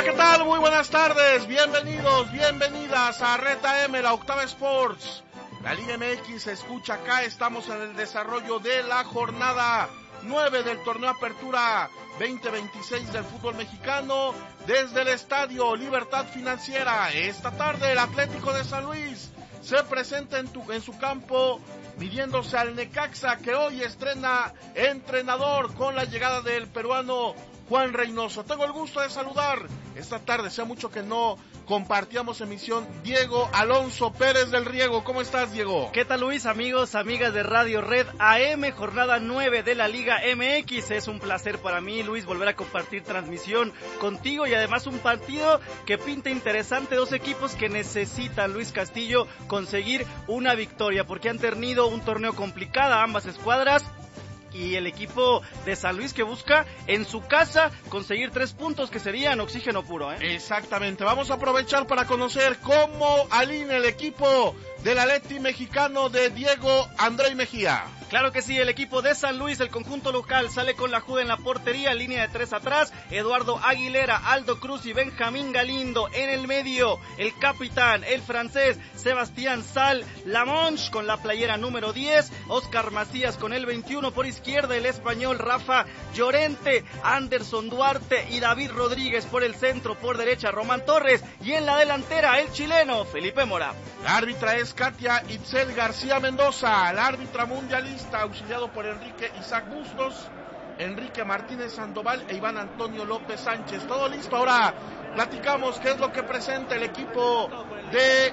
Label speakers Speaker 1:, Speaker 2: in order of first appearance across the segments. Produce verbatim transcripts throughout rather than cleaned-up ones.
Speaker 1: ¿qué tal? Muy buenas tardes, bienvenidos, bienvenidas a Reta M, la Octava Sports. La Liga M X se escucha acá, estamos en el desarrollo de la jornada nueve del torneo Apertura veinte veintiséis del fútbol mexicano, desde el Estadio Libertad Financiera. Esta tarde el Atlético de San Luis se presenta en, tu, en su campo, midiéndose al Necaxa, que hoy estrena entrenador con la llegada del peruano Juan Reynoso. Tengo el gusto de saludar esta tarde, sea mucho que no compartíamos emisión, Diego Alonso Pérez del Riego. ¿Cómo estás, Diego?
Speaker 2: ¿Qué tal, Luis? Amigos, amigas de Radio Red A M, jornada nueve de la Liga M X. Es un placer para mí, Luis, volver a compartir transmisión contigo y además un partido que pinta interesante, dos equipos que necesitan, Luis Castillo, conseguir una victoria, porque han tenido un torneo complicado ambas escuadras. Y el equipo de San Luis que busca en su casa conseguir tres puntos que serían oxígeno puro, ¿eh?
Speaker 1: Exactamente, vamos a aprovechar para conocer cómo alinea el equipo del Atleti mexicano de Diego André Mejía.
Speaker 2: Claro que sí, el equipo de San Luis, el conjunto local, sale con la Juda en la portería, línea de tres atrás, Eduardo Aguilera, Aldo Cruz y Benjamín Galindo en el medio, el capitán, el francés, Sebastián Sal Lamonche con la playera número diez, Oscar Macías con el veintiuno, por izquierda el español Rafa Llorente, Anderson Duarte y David Rodríguez por el centro, por derecha Román Torres y en la delantera el chileno Felipe Mora.
Speaker 1: La árbitra es Katia Itzel García Mendoza, la árbitra mundialista auxiliado por Enrique Isaac Bustos, Enrique Martínez Sandoval e Iván Antonio López Sánchez. Todo listo, ahora platicamos qué es lo que presenta el equipo de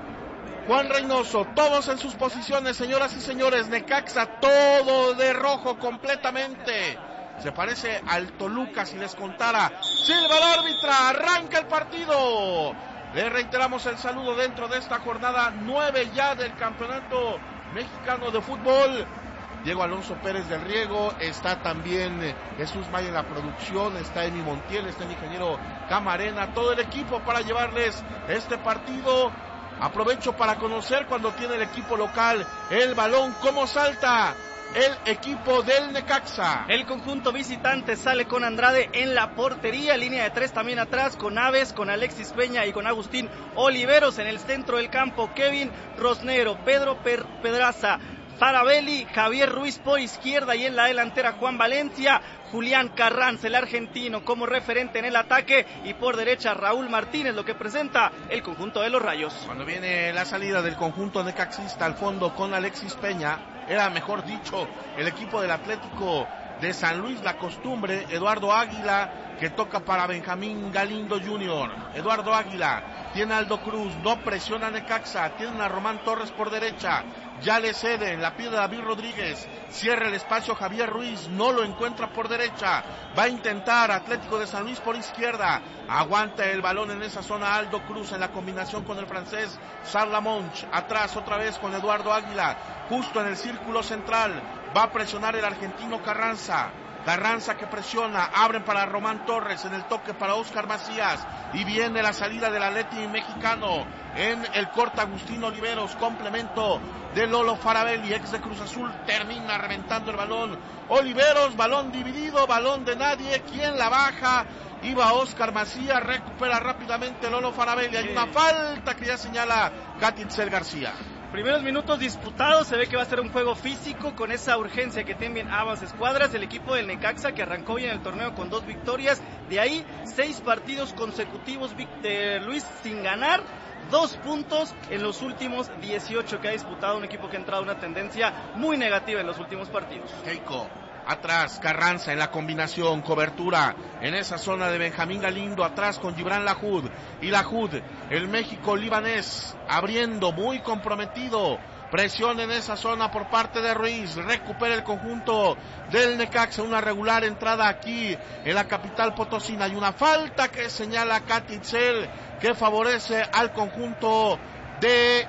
Speaker 1: Juan Reynoso. Todos en sus posiciones, señoras y señores. Necaxa todo de rojo completamente. Se parece al Toluca si les contara. Silva el árbitra, arranca el partido. Le reiteramos el saludo dentro de esta jornada nueve ya del Campeonato Mexicano de Fútbol. Diego Alonso Pérez del Riego, está también Jesús Maya en la producción, está Emi Montiel, está el ingeniero Camarena, todo el equipo para llevarles este partido. Aprovecho para conocer cuando tiene el equipo local el balón, cómo salta el equipo del Necaxa.
Speaker 2: El conjunto visitante sale con Andrade en la portería, línea de tres también atrás, con Aves, con Alexis Peña y con Agustín Oliveros. En el centro del campo, Kevin Rosnero, Pedro per- Pedraza, Farabelli, Javier Ruiz por izquierda y en la delantera Juan Valencia, Julián Carranza, el argentino, como referente en el ataque, y por derecha Raúl Martínez, lo que presenta el conjunto de los Rayos.
Speaker 1: Cuando viene la salida del conjunto necaxista al fondo con Alexis Peña, era mejor dicho el equipo del Atlético de San Luis, la costumbre, Eduardo Águila, que toca para Benjamín Galindo junior Eduardo Águila, tiene a Aldo Cruz, no presiona a Necaxa, tiene a Román Torres por derecha, ya le ceden, la pide David Rodríguez, cierra el espacio Javier Ruiz, no lo encuentra por derecha, va a intentar Atlético de San Luis por izquierda, aguanta el balón en esa zona Aldo Cruz en la combinación con el francés Sarlamonch, atrás otra vez con Eduardo Águila, justo en el círculo central, va a presionar el argentino Carranza, Carranza que presiona, abren para Román Torres, en el toque para Oscar Macías, y viene la salida del Atleti mexicano, en el corte Agustín Oliveros, complemento de Lolo Farabelli, ex de Cruz Azul, termina reventando el balón, Oliveros, balón dividido, balón de nadie, ¿quién la baja? Iba Oscar Macías, recupera rápidamente Lolo Farabelli, hay una falta que ya señala Katitzel García.
Speaker 2: Primeros minutos disputados, se ve que va a ser un juego físico con esa urgencia que tienen ambas escuadras. El equipo del Necaxa, que arrancó bien el torneo con dos victorias, de ahí seis partidos consecutivos de Luis sin ganar, dos puntos en los últimos dieciocho que ha disputado, un equipo que ha entrado en una tendencia muy negativa en los últimos partidos.
Speaker 1: Keiko, atrás Carranza en la combinación, cobertura en esa zona de Benjamín Galindo, atrás con Gibran Lahoud, y Lahoud, el México libanés, abriendo, muy comprometido, presión en esa zona por parte de Ruiz, recupera el conjunto del Necaxa, una regular entrada aquí en la capital potosina, y una falta que señala Katitzel, que favorece al conjunto de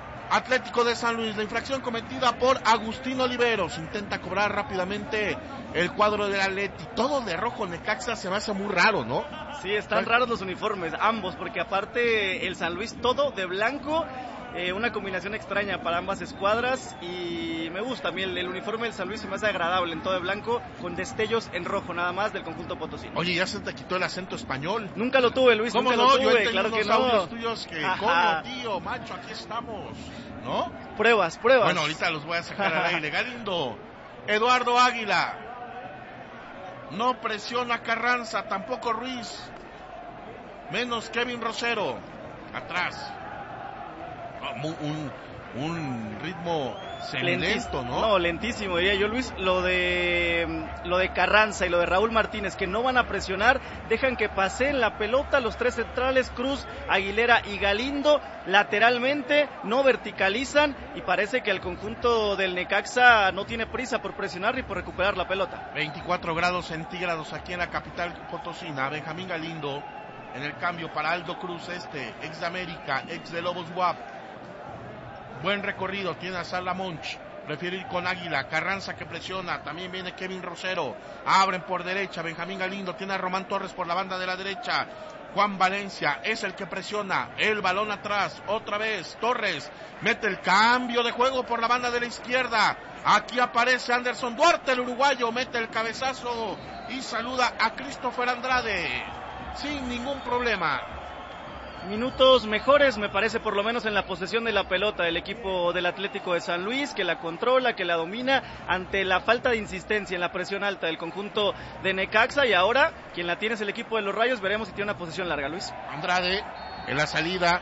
Speaker 1: Atlético de San Luis. La infracción cometida por Agustín Oliveros, intenta cobrar rápidamente el cuadro del Atleti. Todo de rojo Necaxa se me hace muy raro, ¿no?
Speaker 2: Sí, están raros los uniformes, ambos, porque aparte el San Luis todo de blanco, eh, una combinación extraña para ambas escuadras, y me gusta a mí el, el uniforme del San Luis, se me hace agradable en todo de blanco, con destellos en rojo nada más del conjunto potosino.
Speaker 1: Oye, ya se te quitó el acento español.
Speaker 2: Nunca lo tuve, Luis,
Speaker 1: ¿Cómo
Speaker 2: nunca
Speaker 1: no?
Speaker 2: lo tuve,
Speaker 1: Yo
Speaker 2: claro que no.
Speaker 1: audios tuyos que, coño, tío, macho, aquí estamos, ¿no?
Speaker 2: Pruebas, pruebas.
Speaker 1: Bueno, ahorita los voy a sacar al aire. Galindo, Eduardo Águila, no presiona Carranza, tampoco Ruiz, menos Kevin Rosero, atrás. Oh, un, un ritmo lento, ¿no?
Speaker 2: No, lentísimo, diría yo, Luis. Lo de lo de Carranza y lo de Raúl Martínez, que no van a presionar, dejan que paseen la pelota los tres centrales, Cruz, Aguilera y Galindo, lateralmente, no verticalizan, y parece que el conjunto del Necaxa no tiene prisa por presionar ni por recuperar la pelota.
Speaker 1: veinticuatro grados centígrados aquí en la capital potosina. Benjamín Galindo en el cambio para Aldo Cruz, este, ex de América, ex de Lobos W A P. Buen recorrido, tiene a Sala Monch, prefiere ir con Águila. Carranza que presiona, también viene Kevin Rosero, abren por derecha, Benjamín Galindo, tiene a Román Torres por la banda de la derecha, Juan Valencia es el que presiona, el balón atrás, otra vez, Torres, mete el cambio de juego por la banda de la izquierda, aquí aparece Anderson Duarte, el uruguayo, mete el cabezazo y saluda a Christopher Andrade, sin ningún problema.
Speaker 2: Minutos mejores, me parece, por lo menos en la posesión de la pelota del equipo del Atlético de San Luis, que la controla, que la domina ante la falta de insistencia en la presión alta del conjunto de Necaxa, y ahora quien la tiene es el equipo de los Rayos. Veremos si tiene una posesión larga, Luis.
Speaker 1: Andrade en la salida,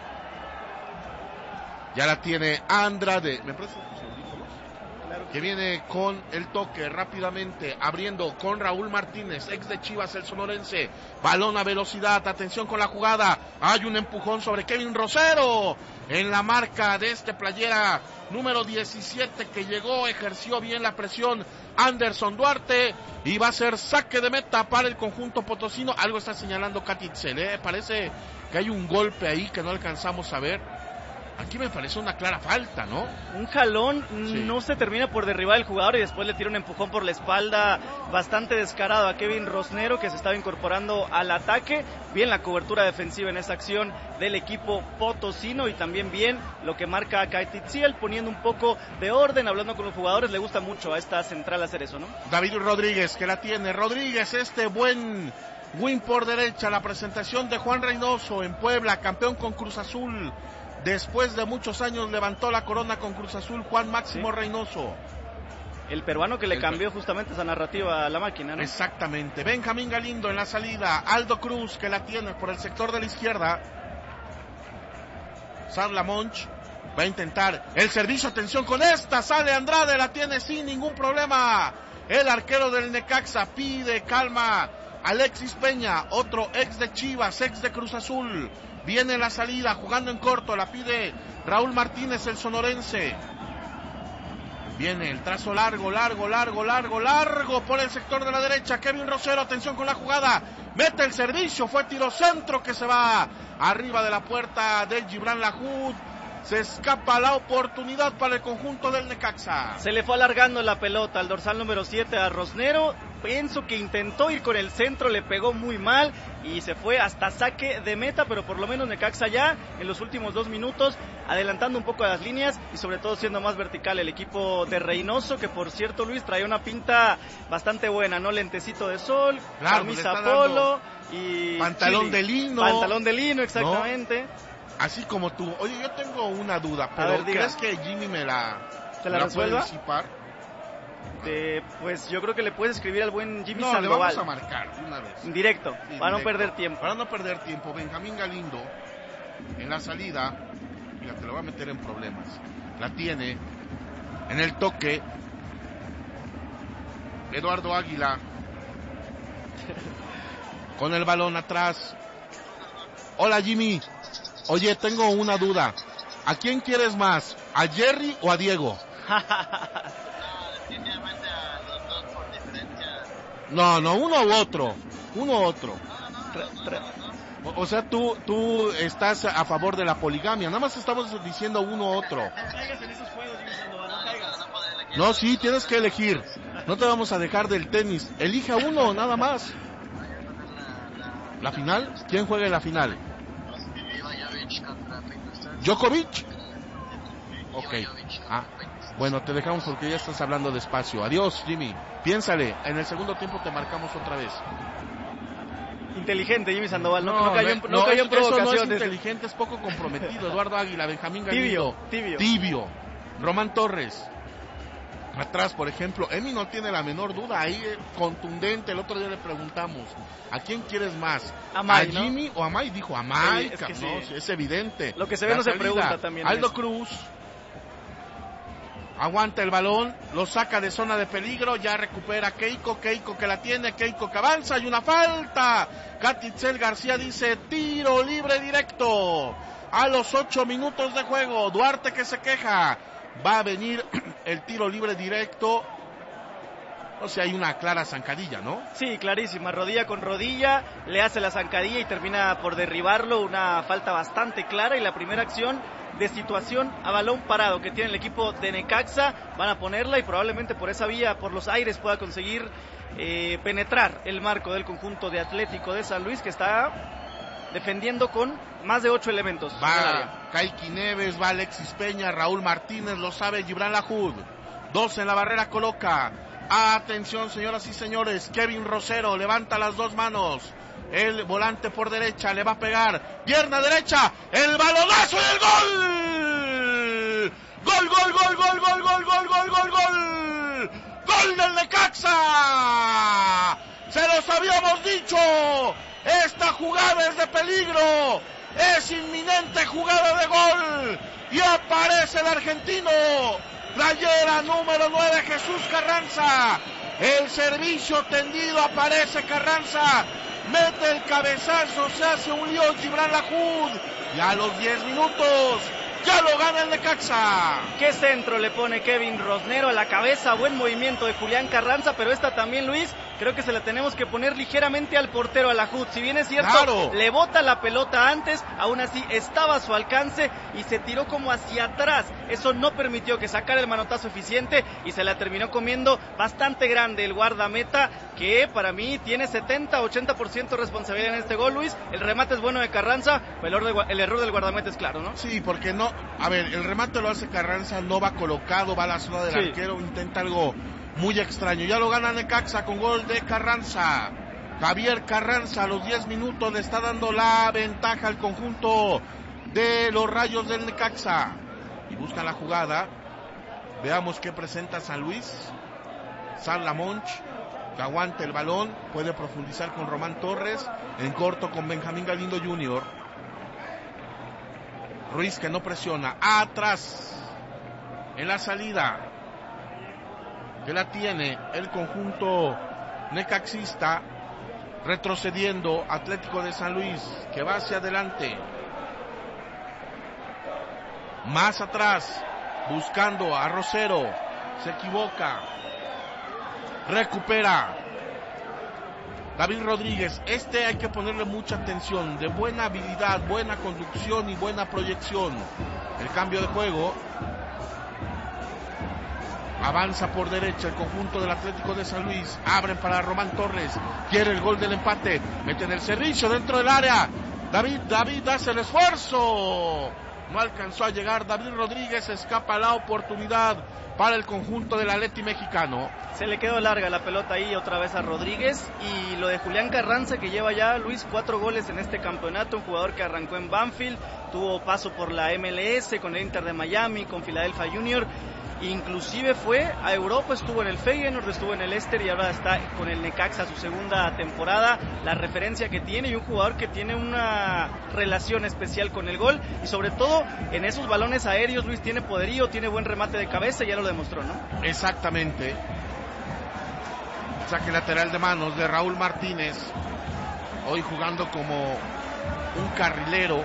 Speaker 1: ya la tiene Andrade. ¿Me prestas tus audífonos? Claro. Que viene con el toque rápidamente, abriendo con Raúl Martínez, ex de Chivas, el sonorense. Balón a velocidad, atención con la jugada. Hay un empujón sobre Kevin Rosero en la marca de este playera número diecisiete, que llegó, ejerció bien la presión Anderson Duarte, y va a ser saque de meta para el conjunto potosino. Algo está señalando Katitzel, ¿eh? Parece que hay un golpe ahí que no alcanzamos a ver. Aquí me parece una clara falta, ¿no?
Speaker 2: Un jalón,
Speaker 1: sí.
Speaker 2: No se termina por derribar el jugador y después le tira un empujón por la espalda bastante descarado a Kevin Rosero, que se estaba incorporando al ataque. Bien la cobertura defensiva en esta acción del equipo potosino, y también bien lo que marca a Kaititziel, poniendo un poco de orden, hablando con los jugadores. Le gusta mucho a esta central hacer eso, ¿no?
Speaker 1: David Rodríguez, que la tiene. Rodríguez, este buen win por derecha. La presentación de Juan Reynoso en Puebla, campeón con Cruz Azul. Después de muchos años levantó la corona con Cruz Azul, Juan Máximo sí. Reynoso.
Speaker 2: El peruano que le
Speaker 1: el
Speaker 2: cambió
Speaker 1: per...
Speaker 2: justamente esa narrativa a la máquina, ¿no?
Speaker 1: Exactamente. Benjamín Galindo en la salida. Aldo Cruz, que la tiene por el sector de la izquierda. Sarla Monch va a intentar el servicio. Atención con esta. Sale Andrade, la tiene sin ningún problema. El arquero del Necaxa pide calma. Alexis Peña, otro ex de Chivas, ex de Cruz Azul. Viene la salida, jugando en corto, la pide Raúl Martínez, el sonorense. Viene el trazo largo, largo, largo, largo, largo por el sector de la derecha. Kevin Rosero, atención con la jugada. Mete el servicio, fue tiro centro que se va arriba de la puerta de Gibran Lahoud. Se escapa la oportunidad para el conjunto del Necaxa.
Speaker 2: Se le fue alargando la pelota al dorsal número siete a Rosnero. Pienso que intentó ir con el centro, le pegó muy mal y se fue hasta saque de meta, pero por lo menos Necaxa ya en los últimos dos minutos adelantando un poco a las líneas y sobre todo siendo más vertical el equipo de Reynoso, que por cierto, Luis, traía una pinta bastante buena, ¿no? Lentecito de sol,
Speaker 1: claro,
Speaker 2: camisa polo y
Speaker 1: pantalón
Speaker 2: chili.
Speaker 1: de lino.
Speaker 2: Pantalón de lino, exactamente.
Speaker 1: ¿No? Así como tú. Oye, yo tengo una duda, pero
Speaker 2: ver,
Speaker 1: ¿crees que Jimmy me la,
Speaker 2: ¿Te la,
Speaker 1: me la
Speaker 2: resuelva?
Speaker 1: puede disipar?
Speaker 2: Eh, pues yo creo que le puedes escribir al buen Jimmy
Speaker 1: no,
Speaker 2: Sandoval.
Speaker 1: No, le vamos a marcar una vez.
Speaker 2: Directo,
Speaker 1: sí,
Speaker 2: para
Speaker 1: directo.
Speaker 2: no perder tiempo.
Speaker 1: Para no perder tiempo. Benjamín Galindo en la salida. Mira, te lo va a meter en problemas. La tiene en el toque Eduardo Águila con el balón atrás. Hola, Jimmy. Oye, tengo una duda. ¿A quién quieres más? ¿A Jerry o a Diego?
Speaker 3: Definitivamente a los dos por diferencia.
Speaker 1: No, no, uno u otro. Uno u otro. O, o sea, tú, tú estás a favor de la poligamia. Nada más estamos diciendo uno u otro.
Speaker 2: No caigas en esos juegos, Jimmy Sandoval, no caigas.
Speaker 1: No, sí, tienes que elegir. No te vamos a dejar del tenis. Elige a uno, nada más. ¿La final? ¿Quién juega en la final? ¿Djokovic? Ok. Ah, bueno, te dejamos porque ya estás hablando despacio. Adiós, Jimmy. Piénsale. En el segundo tiempo te marcamos otra vez.
Speaker 2: Inteligente Jimmy Sandoval, no,
Speaker 1: no,
Speaker 2: no cayó en, no
Speaker 1: no,
Speaker 2: cayó en provocaciones.
Speaker 1: Eso no es inteligente, es poco comprometido. Eduardo Águila, Benjamín Galindo.
Speaker 2: Tibio, tibio.
Speaker 1: Tibio. Román Torres. Atrás, por ejemplo, Emi no tiene la menor duda, ahí eh, contundente. El otro día le preguntamos, ¿a quién quieres más?
Speaker 2: ¿A, May,
Speaker 1: ¿A Jimmy
Speaker 2: ¿no?
Speaker 1: o a May? Dijo, a May,
Speaker 2: es, que sí.
Speaker 1: no, es evidente.
Speaker 2: Lo que se ve
Speaker 1: la
Speaker 2: no
Speaker 1: salida.
Speaker 2: Se pregunta también.
Speaker 1: Aldo Cruz aguanta el balón, lo saca de zona de peligro, ya recupera Keiko, Keiko que la tiene, Keiko que avanza, y una falta. Katitzel García dice, tiro libre directo. A los ocho minutos de juego, Duarte que se queja. Va a venir el tiro libre directo. O sea, hay una clara zancadilla, ¿no?
Speaker 2: Sí, clarísima, rodilla con rodilla, le hace la zancadilla y termina por derribarlo, una falta bastante clara, y la primera acción de situación a balón parado que tiene el equipo de Necaxa, van a ponerla y probablemente por esa vía, por los aires, pueda conseguir eh, penetrar el marco del conjunto de Atlético de San Luis, que está defendiendo con más de ocho elementos.
Speaker 1: Va Kaiki Neves, va Alexis Peña, Raúl Martínez, lo sabe Gibran Lahoud. Dos en la barrera coloca. Atención, señoras y señores, Kevin Rosero levanta las dos manos. El volante por derecha le va a pegar. Pierna derecha, el balonazo y el gol. Gol, gol, gol, gol, gol, gol, gol, gol, gol, gol. Gol del Necaxa. Se los habíamos dicho. Esta jugada es de peligro. Es inminente jugada de gol. Y aparece el argentino. Playera número nueve, Jesús Carranza. El servicio tendido, aparece Carranza. Mete el cabezazo, se hace un lío Gibran Lahoud. Y a los diez minutos ya lo gana el Necaxa.
Speaker 2: Qué centro le pone Kevin Rosnero a la cabeza, buen movimiento de Julián Carranza, pero esta también, Luis, creo que se la tenemos que poner ligeramente al portero, a Lahoud. Si bien es cierto,
Speaker 1: claro,
Speaker 2: le bota la pelota antes, aún así estaba a su alcance y se tiró como hacia atrás. Eso no permitió que sacara el manotazo eficiente y se la terminó comiendo bastante grande el guardameta, que para mí tiene setenta, ochenta por ciento de responsabilidad en este gol, Luis. El remate es bueno de Carranza, el error, de, el error del guardameta es claro, ¿no?
Speaker 1: Sí, porque no, a ver, el remate lo hace Carranza, no va colocado, va a la zona del sí. arquero, intenta algo muy extraño. Ya lo gana Necaxa con gol de Carranza. Javier Carranza a los diez minutos le está dando la ventaja al conjunto de los Rayos del Necaxa. Y busca la jugada. Veamos qué presenta San Luis. Sal Lamonch, que aguanta el balón, puede profundizar con Román Torres, en corto con Benjamín Galindo junior Ruiz que no presiona, atrás, en la salida, que la tiene el conjunto necaxista, retrocediendo Atlético de San Luis, que va hacia adelante, más atrás, buscando a Rosero, se equivoca, recupera David Rodríguez. Este hay que ponerle mucha atención, de buena habilidad, buena conducción y buena proyección. El cambio de juego, avanza por derecha el conjunto del Atlético de San Luis, abren para Román Torres, quiere el gol del empate, meten el servicio dentro del área, David, David hace el esfuerzo, no alcanzó a llegar David Rodríguez, escapa la oportunidad para el conjunto del Atleti mexicano.
Speaker 2: Se le quedó larga la pelota ahí otra vez a Rodríguez, y lo de Julián Carranza, que lleva ya, Luis, cuatro goles en este campeonato, un jugador que arrancó en Banfield, tuvo paso por la M L S, con el Inter de Miami, con Philadelphia Junior, inclusive fue a Europa, estuvo en el Feyenoord, estuvo en el Leicester y ahora está con el Necaxa, su segunda temporada. La referencia que tiene, y un jugador que tiene una relación especial con el gol, y sobre todo en esos balones aéreos, Luis, tiene poderío, tiene buen remate de cabeza, ya lo demostró, ¿no?
Speaker 1: Exactamente. Saque lateral de manos de Raúl Martínez, hoy jugando como un carrilero.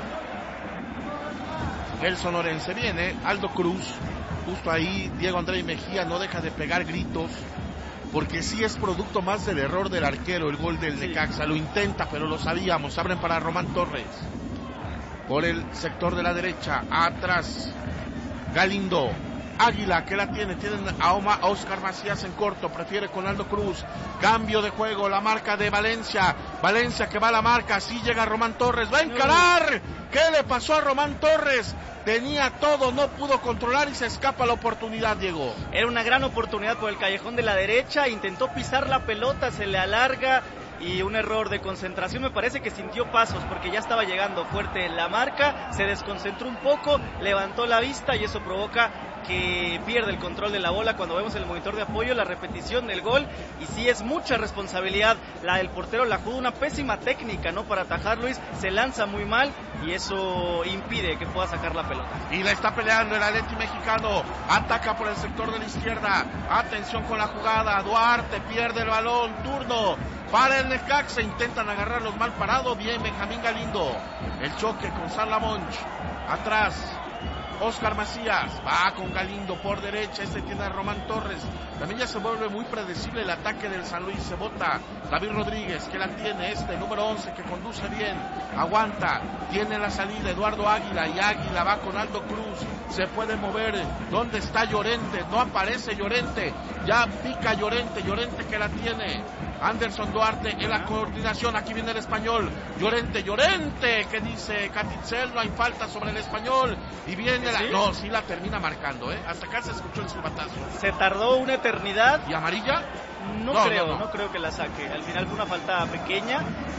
Speaker 1: El sonorense viene, Aldo Cruz, justo ahí, Diego André Mejía no deja de pegar gritos, porque sí es producto más del error del arquero, el gol del Necaxa, lo intenta, pero lo sabíamos. Abren para Román Torres, por el sector de la derecha, atrás, Galindo, Águila, que la tiene, tienen a, Oma, a Oscar Macías en corto, prefiere con Aldo Cruz, cambio de juego, la marca de Valencia, Valencia que va a la marca, sí llega Román Torres, va a encarar, ¿qué le pasó a Román Torres? Tenía todo, no pudo controlar y se escapa la oportunidad, Diego.
Speaker 2: Era una gran oportunidad por el callejón de la derecha, intentó pisar la pelota, se le alarga y un error de concentración, me parece que sintió pasos porque ya estaba llegando fuerte en la marca, se desconcentró un poco, levantó la vista y eso provoca que pierde el control de la bola. Cuando vemos el monitor de apoyo, la repetición del gol, y sí es mucha responsabilidad la del portero, la jugó una pésima técnica, ¿no? Para atajar, Luis, se lanza muy mal y eso impide que pueda sacar la pelota.
Speaker 1: Y la está peleando el Atleti mexicano, ataca por el sector de la izquierda, atención con la jugada, Duarte pierde el balón, turno para el Necaxa, intentan agarrarlos mal parado, bien Benjamín Galindo, el choque con Salamonch, atrás Oscar Macías, va con Galindo por derecha, este tiene a Román Torres, también ya se vuelve muy predecible el ataque del San Luis, se bota David Rodríguez, que la tiene, este número once que conduce bien, aguanta, tiene la salida Eduardo Águila, y Águila va con Aldo Cruz, se puede mover, ¿dónde está Llorente? No aparece Llorente, ya pica Llorente, Llorente que la tiene, Anderson Duarte en la coordinación, aquí viene el español, Llorente, Llorente, que dice Catitzel, no hay falta sobre el español, y viene la...
Speaker 2: ¿Sí?
Speaker 1: No, sí la termina marcando, ¿eh? Hasta acá se escuchó el silbatazo.
Speaker 2: Se tardó una eternidad.
Speaker 1: ¿Y amarilla?
Speaker 2: No,
Speaker 1: No,
Speaker 2: creo,
Speaker 1: no,
Speaker 2: no,
Speaker 1: no.
Speaker 2: no creo que la saque. Al final fue una falta pequeña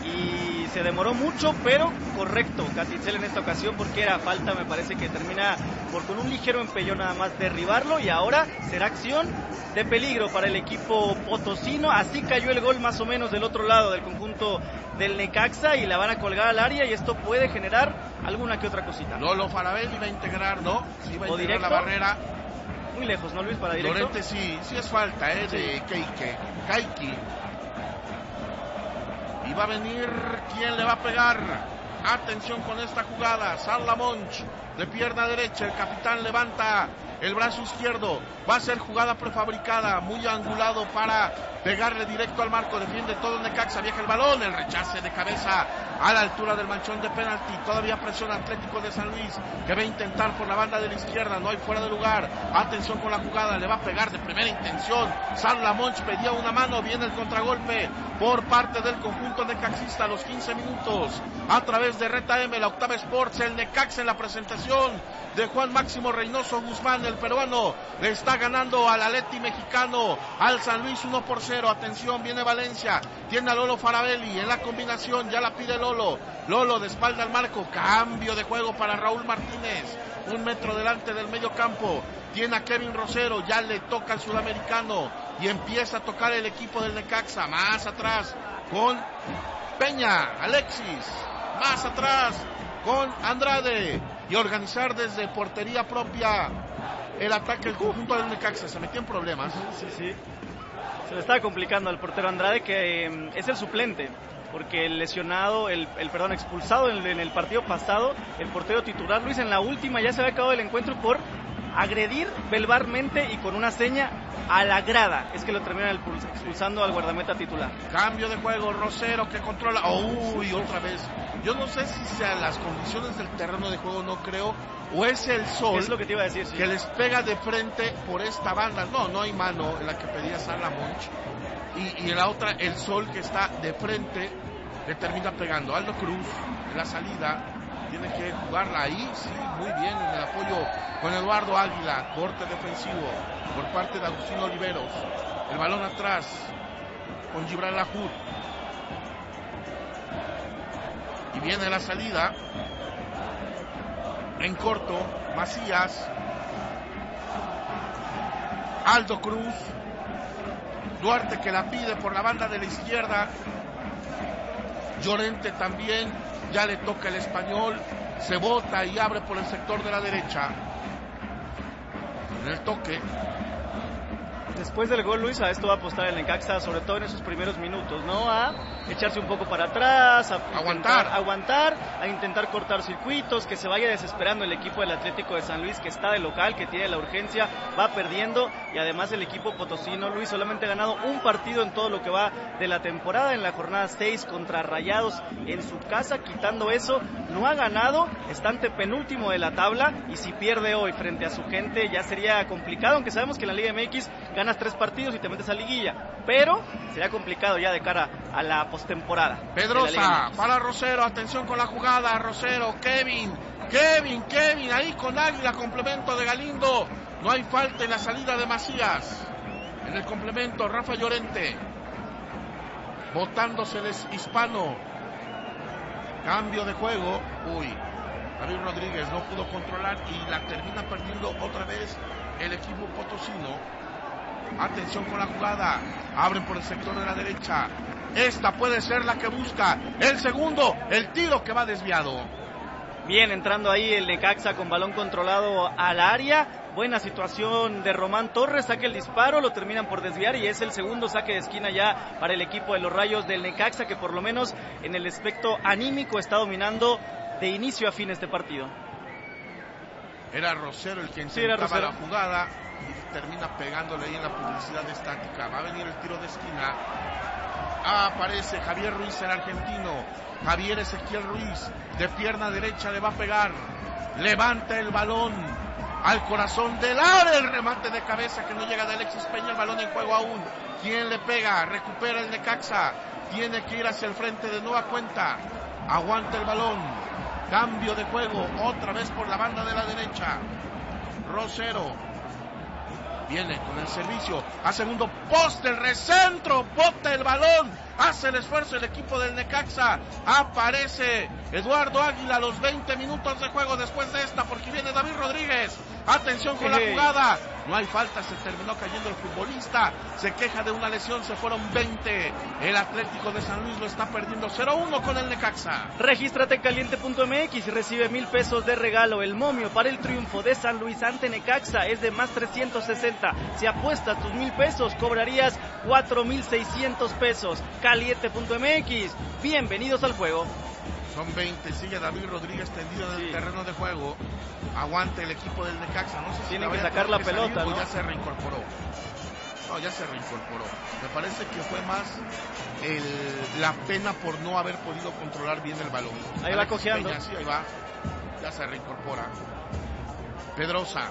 Speaker 2: y se demoró mucho, pero correcto Catitzel en esta ocasión, porque era falta, me parece que termina por con un ligero empellón nada más derribarlo, y ahora será acción de peligro para el equipo potosino. Así cayó el gol más o menos del otro lado del conjunto del Necaxa y la van a colgar al área, y esto puede generar alguna que otra cosita.
Speaker 1: Lolo Farabelli va a integrar, ¿no? Sí va a
Speaker 2: ¿O
Speaker 1: integrar
Speaker 2: directo?
Speaker 1: la barrera.
Speaker 2: Muy lejos, ¿no, Luis? Para directo.
Speaker 1: Llorente sí, sí es falta, ¿eh?
Speaker 2: Sí.
Speaker 1: De Keike, Kaiki. Y va a venir, ¿quién le va a pegar? Atención con esta jugada, Sarla Monch, de pierna derecha, el capitán levanta el brazo izquierdo, va a ser jugada prefabricada, muy angulado para pegarle directo al marco, defiende todo Necaxa, viaja el balón, el rechace de cabeza a la altura del manchón de penalti, todavía presiona Atlético de San Luis, que va a intentar por la banda de la izquierda, no hay fuera de lugar, atención con la jugada, le va a pegar de primera intención, Sarla Monch pedía una mano, viene el contragolpe por parte del conjunto necaxista a los quince minutos, a través de Reta M, la Octava Sports, el Necaxa en la presentación de Juan Máximo Reynoso Guzmán, el peruano, le está ganando al Atleti mexicano, al San Luis uno por cero, atención, viene Valencia, tiene a Lolo Farabelli, en la combinación, ya la pide Lolo, Lolo de espalda al marco, cambio de juego para Raúl Martínez, un metro delante del medio campo, tiene a Kevin Rosero, ya le toca al sudamericano, y empieza a tocar el equipo del Necaxa, más atrás, con Peña, Alexis, más atrás, con Andrade, y organizar desde portería propia el ataque del conjunto del Necaxa. Se metió en problemas.
Speaker 2: Sí, sí. Se le estaba complicando al portero Andrade, que eh, es el suplente, porque el lesionado, el, el perdón, expulsado en el, en el partido pasado, el portero titular, Luis, en la última ya se había acabado el encuentro por agredir verbalmente y con una seña a la grada. Es que lo terminan expulsando al guardameta titular.
Speaker 1: Cambio de juego, Rosero que controla. Uy, otra vez. Yo no sé si sean las condiciones del terreno de juego, no creo, o es el sol.
Speaker 2: Es lo que te iba a decir, sí.
Speaker 1: Que les pega de frente por esta banda. No, no hay mano en la que pedía Sarla Monch. Y, y en la otra, el sol que está de frente le termina pegando. Aldo Cruz, en la salida, tiene que jugarla ahí, sí, muy bien, en el apoyo con Eduardo Águila, corte defensivo por parte de Agustín Oliveros, el balón atrás con Gibran Lahoud, y viene la salida, en corto, Macías, Aldo Cruz, Duarte que la pide por la banda de la izquierda, Llorente también, ya le toca el español, se bota y abre por el sector de la derecha. En el toque.
Speaker 2: Después del gol, Luis, a esto va a apostar el Necaxa, sobre todo en esos primeros minutos, ¿no? A echarse un poco para atrás, a
Speaker 1: aguantar,
Speaker 2: aguantar, a intentar cortar circuitos, que se vaya desesperando el equipo del Atlético de San Luis, que está de local, que tiene la urgencia, va perdiendo, y además el equipo potosino, Luis, solamente ha ganado un partido en todo lo que va de la temporada, en la jornada seis contra Rayados en su casa. Quitando eso, no ha ganado, está ante penúltimo de la tabla, y si pierde hoy frente a su gente ya sería complicado, aunque sabemos que en la Liga M X ganas tres partidos y te metes a liguilla, pero sería complicado ya de cara a la postemporada.
Speaker 1: Pedrosa para Rosero, atención con la jugada, Rosero, Kevin, Kevin, Kevin, ahí con Águila, complemento de Galindo, no hay falta en la salida de Macías, en el complemento Rafa Llorente, botándoseles Hispano, cambio de juego, uy, David Rodríguez no pudo controlar y la termina perdiendo otra vez el equipo potosino. Atención con la jugada, abren por el sector de la derecha, esta puede ser la que busca el segundo, el tiro que va desviado.
Speaker 2: Bien, entrando ahí el Necaxa con balón controlado al área, buena situación de Román Torres, saca el disparo, lo terminan por desviar y es el segundo saque de esquina ya para el equipo de los Rayos del Necaxa, que por lo menos en el aspecto anímico está dominando de inicio a fin este partido.
Speaker 1: Era Rosero el que
Speaker 2: sí,
Speaker 1: intentaba la jugada y termina pegándole ahí en la publicidad estática. Va a venir el tiro de esquina. Ah, aparece Javier Ruiz, el argentino. Javier Ezequiel Ruiz, de pierna derecha le va a pegar. Levanta el balón al corazón del área, el remate de cabeza que no llega de Alexis Peña, el balón en juego aún. ¿Quién le pega? Recupera el Necaxa. Tiene que ir hacia el frente de nueva cuenta. Aguanta el balón. Cambio de juego, otra vez por la banda de la derecha. Rosero viene con el servicio a segundo poste, el recentro, bota el balón, hace el esfuerzo el equipo del Necaxa. Aparece Eduardo Águila a los veinte minutos de juego después de esta, porque viene David Rodríguez. Atención con la jugada, no hay falta, se terminó cayendo el futbolista, se queja de una lesión, se fueron veinte. El Atlético de San Luis lo está perdiendo cero uno con el Necaxa.
Speaker 2: Regístrate en caliente punto m x y recibe mil pesos de regalo. El momio para el triunfo de San Luis ante Necaxa es de más trescientos sesenta. Si apuestas tus mil pesos, cobrarías cuatro mil seiscientos pesos. Caliente punto m x, bienvenidos al juego.
Speaker 1: Son veinte, sigue David Rodríguez tendido en el sí. terreno de juego. Aguante el equipo del Necaxa, no sé si
Speaker 2: tienen que sacar la pelota,
Speaker 1: salir,
Speaker 2: ¿no?
Speaker 1: Ya se reincorporó. No, ya se reincorporó. Me parece que fue más el, la pena por no haber podido controlar bien el balón.
Speaker 2: Ahí Alexis va cojeando.
Speaker 1: Peña, sí, ahí va. Ya se reincorpora. Pedrosa.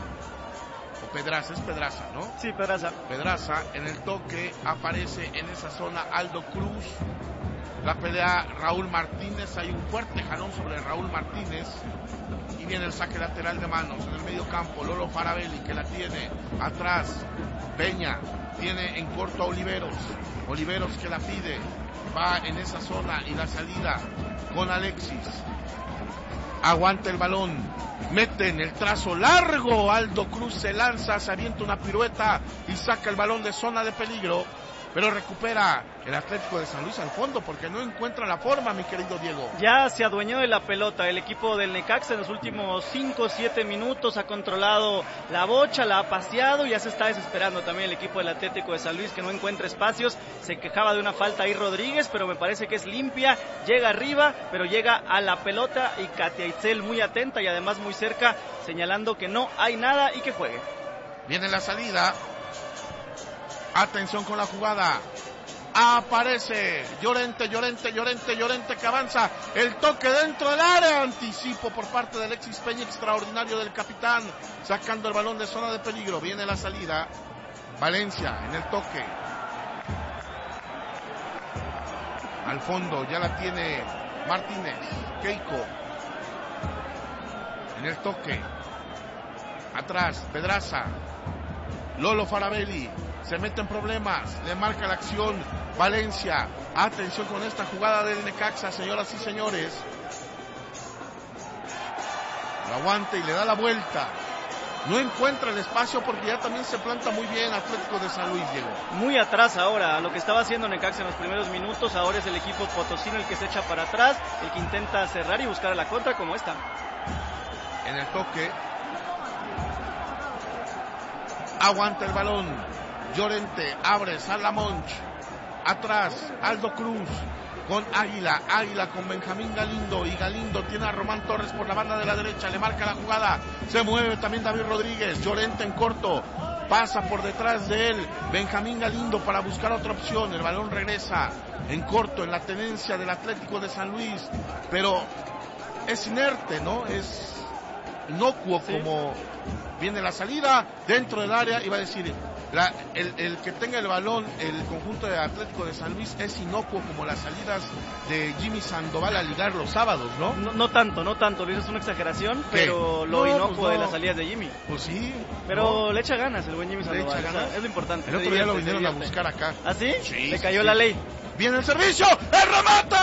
Speaker 1: O Pedraza, es Pedraza, ¿no?
Speaker 2: Sí, Pedraza.
Speaker 1: Pedraza, en el toque aparece en esa zona Aldo Cruz. La pelea Raúl Martínez, hay un fuerte jalón sobre Raúl Martínez y viene el saque lateral de manos en el medio campo. Lolo Farabelli que la tiene atrás, Peña tiene en corto a Oliveros, Oliveros que la pide, va en esa zona y la salida con Alexis, aguanta el balón, mete en el trazo largo, Aldo Cruz se lanza, se avienta una pirueta y saca el balón de zona de peligro. Pero recupera el Atlético de San Luis al fondo porque no encuentra la forma, mi querido Diego.
Speaker 2: Ya se adueñó de la pelota el equipo del Necaxa en los últimos cinco o siete minutos, ha controlado la bocha, la ha paseado y ya se está desesperando también el equipo del Atlético de San Luis que no encuentra espacios. Se quejaba de una falta ahí Rodríguez, pero me parece que es limpia, llega arriba, pero llega a la pelota y Katia Itzel muy atenta y además muy cerca, señalando que no hay nada y que juegue.
Speaker 1: Viene la salida. Atención con la jugada. Aparece Llorente, Llorente, Llorente, Llorente que avanza. El toque dentro del área. Anticipo por parte de Alexis Peña, extraordinario del capitán. Sacando el balón de zona de peligro. Viene la salida. Valencia en el toque. Al fondo ya la tiene Martínez. Keiko. En el toque. Atrás, Pedraza. Lolo Farabelli. Se mete en problemas, le marca la acción Valencia. Atención con esta jugada del Necaxa, señoras y señores. Lo aguanta y le da la vuelta. No encuentra el espacio porque ya también se planta muy bien Atlético de San Luis, Diego.
Speaker 2: Muy atrás ahora, lo que estaba haciendo Necaxa en los primeros minutos, ahora es el equipo potosino el que se echa para atrás, el que intenta cerrar y buscar a la contra como esta.
Speaker 1: En el toque. Aguanta el balón. Llorente, abre, Salamonch, atrás, Aldo Cruz, con Águila, Águila con Benjamín Galindo, y Galindo tiene a Román Torres por la banda de la derecha, le marca la jugada, se mueve también David Rodríguez, Llorente en corto, pasa por detrás de él Benjamín Galindo para buscar otra opción, el balón regresa en corto en la tenencia del Atlético de San Luis, pero es inerte, ¿no? Es inocuo, sí. Como viene la salida dentro del área, iba a decir, la, el, el que tenga el balón, el conjunto de Atlético de San Luis es inocuo como las salidas de Jimmy Sandoval a ligar los sábados, ¿no?
Speaker 2: No, no tanto, no tanto, Luis, es una exageración, ¿qué? Pero lo no, inocuo pues no. de las salidas de Jimmy.
Speaker 1: Pues sí.
Speaker 2: Pero no. le echa ganas el buen Jimmy Sandoval, le echa ganas. O sea, es lo importante.
Speaker 1: El otro día lo vinieron a buscar acá.
Speaker 2: ¿Ah, sí?
Speaker 1: Sí.
Speaker 2: Le cayó
Speaker 1: sí.
Speaker 2: la ley.
Speaker 1: Viene el servicio, el remate.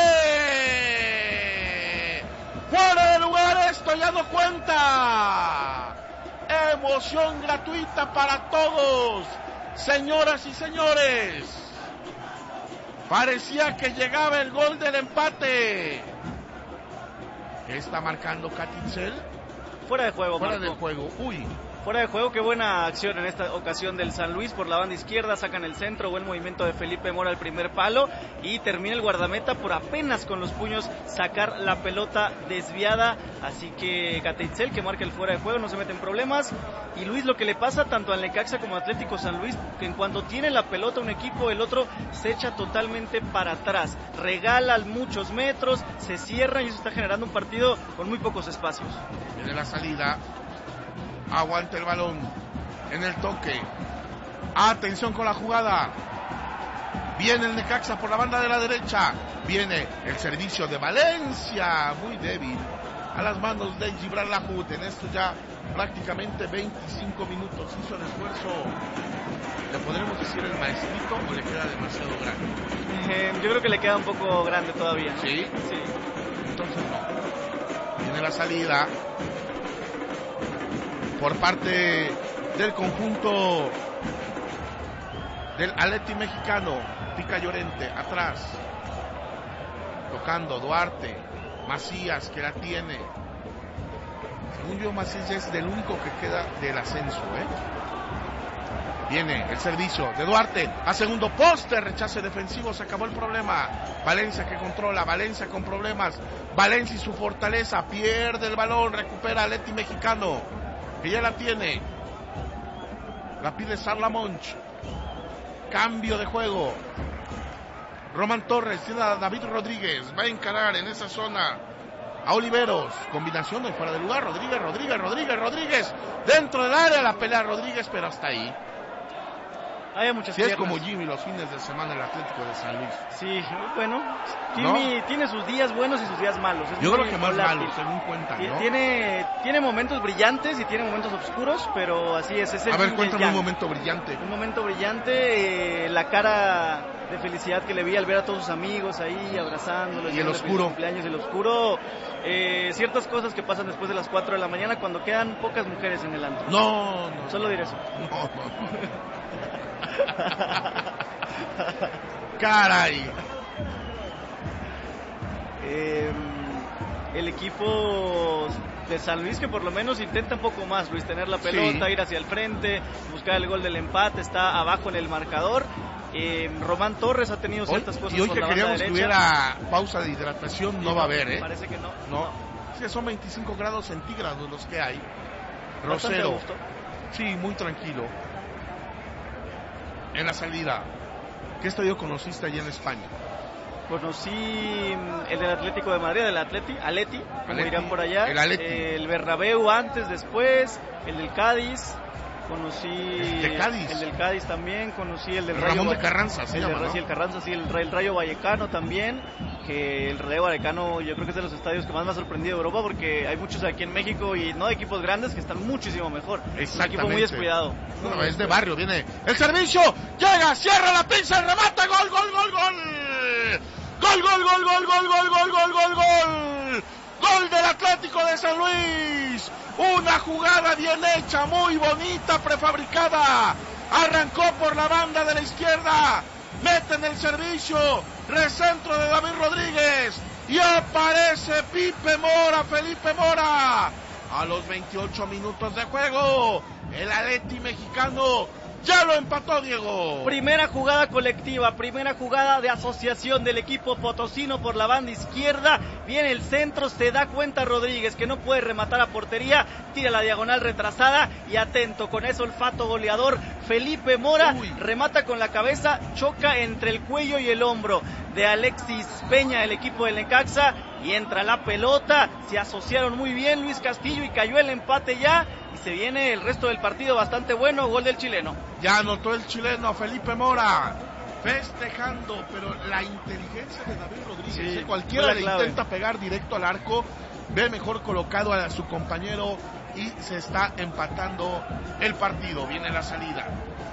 Speaker 1: Fuera de lugar, esto ya no cuenta. Emoción gratuita para todos, señoras y señores. Parecía que llegaba el gol del empate. ¿Qué está marcando Catitzel?
Speaker 2: Fuera de juego,
Speaker 1: Fuera
Speaker 2: Marco.
Speaker 1: de juego, uy.
Speaker 2: Fuera de juego, qué buena acción en esta ocasión del San Luis por la banda izquierda, sacan el centro, buen movimiento de Felipe Mora al primer palo y termina el guardameta por apenas con los puños sacar la pelota desviada, así que Catitzel que marca el fuera de juego, no se mete en problemas. Y Luis, lo que le pasa tanto al Necaxa como al Atlético San Luis, que en cuanto tiene la pelota un equipo, el otro se echa totalmente para atrás, regalan muchos metros, se cierran y eso está generando un partido con muy pocos espacios.
Speaker 1: Viene la salida. Aguanta el balón en el toque. Atención con la jugada. Viene el Necaxa por la banda de la derecha. Viene el servicio de Valencia. Muy débil. A las manos de Gibran Lahoud. En esto ya prácticamente veinticinco minutos. Hizo el esfuerzo. ¿Le podremos decir el maestrito o le queda demasiado grande?
Speaker 2: Eh, yo creo que le queda un poco grande todavía, ¿no?
Speaker 1: ¿Sí?
Speaker 2: Sí.
Speaker 1: Entonces no. Viene la salida por parte del conjunto del Atleti mexicano. Pica Llorente, atrás, tocando Duarte, Macías que la tiene. Según yo, Macías es del único que queda del ascenso, ¿eh? Viene el servicio de Duarte a segundo poste, rechace defensivo, se acabó el problema. Valencia que controla, Valencia con problemas, Valencia y su fortaleza, pierde el balón, recupera Atleti mexicano, que ya la tiene, la pide Sarla Monch, cambio de juego, Román Torres tiene a David Rodríguez, va a encarar en esa zona a Oliveros, combinación de fuera de lugar, Rodríguez, Rodríguez, Rodríguez, Rodríguez, dentro del área la pelea Rodríguez, pero hasta ahí.
Speaker 2: Hay muchas
Speaker 1: Si
Speaker 2: piernas.
Speaker 1: es como Jimmy los fines de semana el Atlético de San Luis.
Speaker 2: Sí, bueno, Jimmy ¿no? tiene sus días buenos y sus días malos. Es
Speaker 1: Yo creo que más
Speaker 2: volátil.
Speaker 1: malos, según cuentan, ¿no?
Speaker 2: Tiene, tiene momentos brillantes y tiene momentos oscuros, pero así es. es el
Speaker 1: A ver, cuéntame un momento brillante.
Speaker 2: Un momento brillante, eh, la cara de felicidad que le vi al ver a todos sus amigos ahí abrazándolos.
Speaker 1: Y el oscuro.
Speaker 2: Cumpleaños, el oscuro. Eh, ciertas cosas que pasan después de las cuatro de la mañana cuando quedan pocas mujeres en el antro.
Speaker 1: No, no.
Speaker 2: Solo diré eso.
Speaker 1: No, no. Caray.
Speaker 2: Eh, el equipo de San Luis que por lo menos intenta un poco más, Luis, tener la pelota, sí. ir hacia el frente, buscar el gol del empate, está abajo en el marcador. Eh, Román Torres ha tenido ciertas hoy, cosas
Speaker 1: y hoy
Speaker 2: por
Speaker 1: que
Speaker 2: la
Speaker 1: queríamos
Speaker 2: banda
Speaker 1: que hubiera pausa de hidratación no, no va a haber, ¿eh?
Speaker 2: Parece que no.
Speaker 1: No,
Speaker 2: no.
Speaker 1: Sí, son veinticinco grados centígrados los que hay. Rosero. Sí, muy tranquilo. En la salida, ¿qué estadio conociste allá en España?
Speaker 2: Conocí el del Atlético de Madrid, el Atleti, Aleti, como
Speaker 1: Aleti,
Speaker 2: dirán por allá.
Speaker 1: El Aleti.
Speaker 2: El Bernabéu antes, después, el del Cádiz. Conocí
Speaker 1: el de Cádiz.
Speaker 2: El del Cádiz también, conocí el del
Speaker 1: el
Speaker 2: Rayo
Speaker 1: Ramón de Carranza, se
Speaker 2: el
Speaker 1: llama,
Speaker 2: de,
Speaker 1: ¿no?
Speaker 2: Sí, el Carranza, sí, el, el Rayo Vallecano también, que el Rayo Vallecano yo creo que es de los estadios que más me ha sorprendido de Europa, porque hay muchos aquí en México y no de equipos grandes que están muchísimo mejor.
Speaker 1: Exactamente.
Speaker 2: Un equipo muy descuidado.
Speaker 1: No, es de barrio, viene el servicio, llega, cierra la pinza, remata, gol, gol, gol, gol. Gol, gol, gol, gol, gol, gol, gol, gol, gol, gol. Gol del Atlético de San Luis. Una jugada bien hecha, muy bonita, prefabricada. Arrancó por la banda de la izquierda. Mete en el servicio. Recentro de David Rodríguez. Y aparece Pipe Mora, Felipe Mora. A los veintiocho minutos de juego, el Atleti mexicano ya lo empató Diego.
Speaker 2: Primera jugada colectiva, primera jugada de asociación del equipo potosino por la banda izquierda. Viene el centro, se da cuenta Rodríguez que no puede rematar a portería, tira la diagonal retrasada y atento con ese olfato goleador. Felipe Mora Uy. remata con la cabeza, choca entre el cuello y el hombro de Alexis Peña, el equipo del Necaxa, y entra la pelota. Se asociaron muy bien Luis Castillo y cayó el empate ya. Y se viene el resto del partido bastante bueno, gol del chileno.
Speaker 1: Ya anotó el chileno Felipe Mora, festejando, pero la inteligencia de David Rodríguez, sí, cualquiera le intenta pegar directo al arco, ve mejor colocado a su compañero y se está empatando el partido. Viene la salida.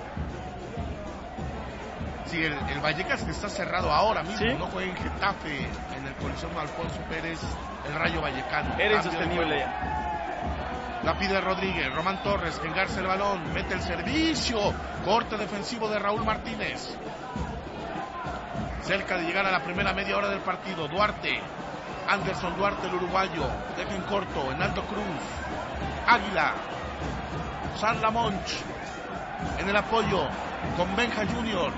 Speaker 1: Sí, el, el Vallecas que está cerrado ahora mismo, ¿sí? No juega en Getafe, en el Coliseo Alfonso Pérez, el Rayo Vallecano.
Speaker 2: Era insostenible ya.
Speaker 1: La pide Rodríguez, Román Torres, que engarza el balón, mete el servicio, corte defensivo de Raúl Martínez. Cerca de llegar a la primera media hora del partido, Duarte, Anderson Duarte, el uruguayo, deja en corto, en Aldo Cruz, Águila, San Lamonch, en el apoyo, con Benja Junior.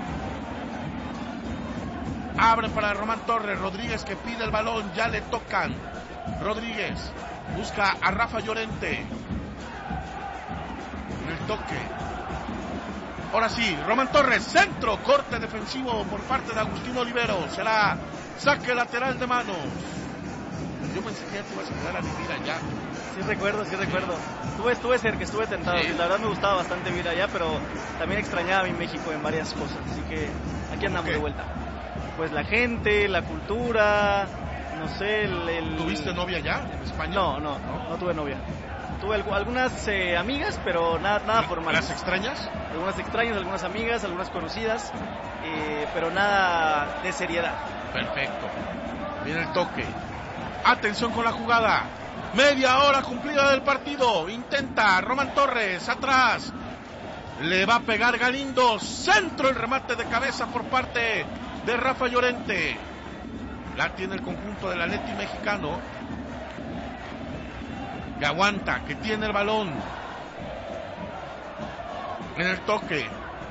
Speaker 1: Abre para Román Torres, Rodríguez que pide el balón, ya le tocan. Rodríguez busca a Rafa Llorente. En el toque. Ahora sí, Román Torres, centro, corte defensivo por parte de Agustín Olivero. Será saque lateral de manos. Yo pensé que ya te ibas a quedar a vivir allá.
Speaker 2: Sí recuerdo, sí recuerdo. Estuve, estuve cerca, estuve tentado. Sí. La verdad me gustaba bastante vivir allá, pero también extrañaba a mi México en varias cosas. Así que aquí andamos ¿Qué? de vuelta. Pues la gente, la cultura, no sé, el... el...
Speaker 1: ¿Tuviste novia allá en España?
Speaker 2: No, no, no, no tuve novia. Tuve algunas eh, amigas, pero nada, nada formal.
Speaker 1: ¿Las extrañas?
Speaker 2: Algunas extrañas, algunas amigas, algunas conocidas, eh, pero nada de seriedad.
Speaker 1: Perfecto. Viene el toque. Atención con la jugada. Media hora cumplida del partido. Intenta Román Torres, atrás. Le va a pegar Galindo. Centro, el remate de cabeza por parte de Rafa Llorente. La tiene el conjunto del Atleti mexicano. Que aguanta, que tiene el balón. En el toque.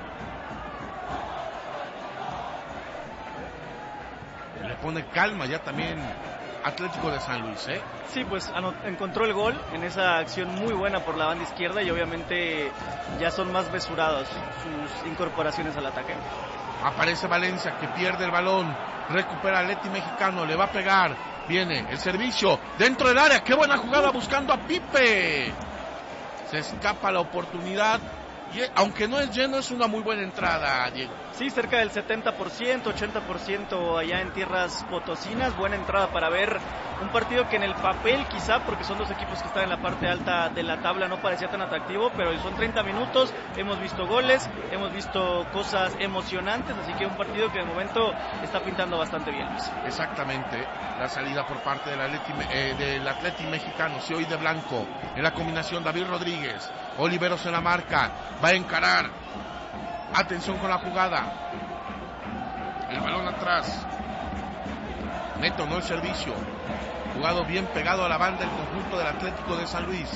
Speaker 1: Le pone calma ya también Atlético de San Luis, ¿eh?
Speaker 2: Sí, pues encontró el gol en esa acción muy buena por la banda izquierda y obviamente ya son más mesurados sus incorporaciones al ataque.
Speaker 1: Aparece Valencia que pierde el balón, recupera Atleti mexicano, le va a pegar, viene el servicio dentro del área, qué buena jugada buscando a Pipe. Se escapa la oportunidad. Y, aunque no es lleno, es una muy buena entrada, Diego.
Speaker 2: Sí, cerca del setenta por ciento, ochenta por ciento allá en tierras potosinas. Buena entrada para ver un partido que en el papel quizá, porque son dos equipos que están en la parte alta de la tabla, no parecía tan atractivo, pero son treinta minutos, hemos visto goles, hemos visto cosas emocionantes, así que un partido que de momento está pintando bastante bien.
Speaker 1: Exactamente, la salida por parte del Atleti, eh, del Atleti mexicano, se oye de blanco, en la combinación David Rodríguez, Oliveros en la marca, va a encarar, atención con la jugada, el balón atrás, Neto no el servicio, jugado bien pegado a la banda el conjunto del Atlético de San Luis,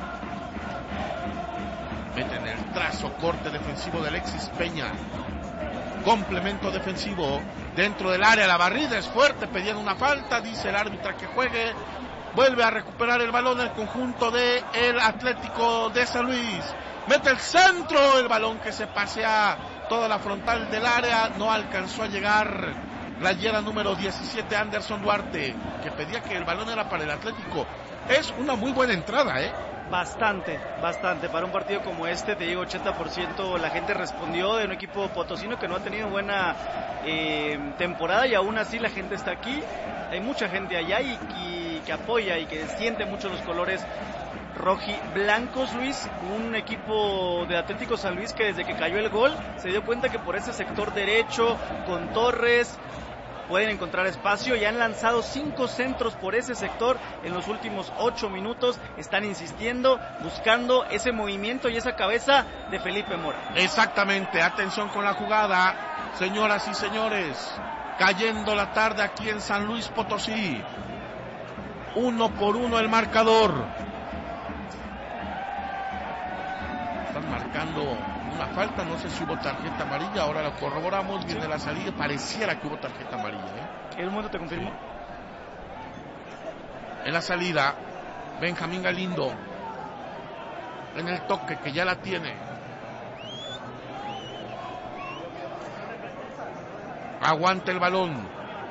Speaker 1: mete en el trazo, corte defensivo de Alexis Peña, complemento defensivo dentro del área, la barrida es fuerte, pedían una falta, dice el árbitro que juegue, vuelve a recuperar el balón el conjunto de el Atlético de San Luis, mete el centro, el balón que se pasea toda la frontal del área, no alcanzó a llegar playera número diecisiete Anderson Duarte, que pedía que el balón era para el Atlético. Es una muy buena entrada, ¿eh?
Speaker 2: Bastante, bastante. Para un partido como este, te digo, ochenta por ciento la gente respondió de un equipo potosino que no ha tenido buena eh, temporada y aún así la gente está aquí. Hay mucha gente allá y, y que apoya y que siente mucho los colores rojiblancos, Luis. Un equipo de Atlético San Luis que desde que cayó el gol se dio cuenta que por ese sector derecho, con Torres, pueden encontrar espacio y han lanzado cinco centros por ese sector en los últimos ocho minutos. Están insistiendo, buscando ese movimiento y esa cabeza de Felipe Mora.
Speaker 1: Exactamente, atención con la jugada, señoras y señores, cayendo la tarde aquí en San Luis Potosí, uno por uno el marcador. Están marcando una falta, no sé si hubo tarjeta amarilla, ahora lo corroboramos, viene sí. la salida, pareciera que hubo tarjeta amarilla. ¿eh?
Speaker 2: ¿En un momento te confirmo?
Speaker 1: Sí. En la salida, Benjamín Galindo, en el toque que ya la tiene. Aguanta el balón.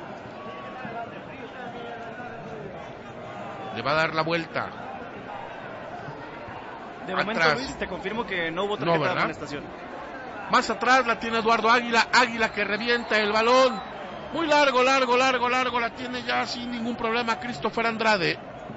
Speaker 1: Le va a dar la vuelta.
Speaker 2: De momento, atrás. Luis, te confirmo que no hubo tarjeta no, de amonestación.
Speaker 1: Más atrás la tiene Eduardo Águila. Águila que revienta el balón. Muy largo, largo, largo, largo. La tiene ya sin ningún problema Christopher Andrade.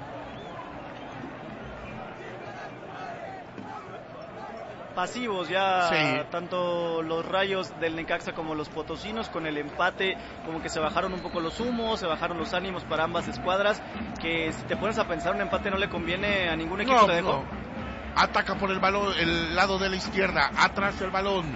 Speaker 2: Pasivos ya sí. tanto los Rayos del Necaxa como los potosinos con el empate, como que se bajaron un poco los humos, se bajaron los ánimos para ambas escuadras, que si te pones a pensar un empate no le conviene a ningún equipo.
Speaker 1: No,
Speaker 2: ¿te dejo?
Speaker 1: No. Ataca por el balón, el lado de la izquierda, atrás el balón.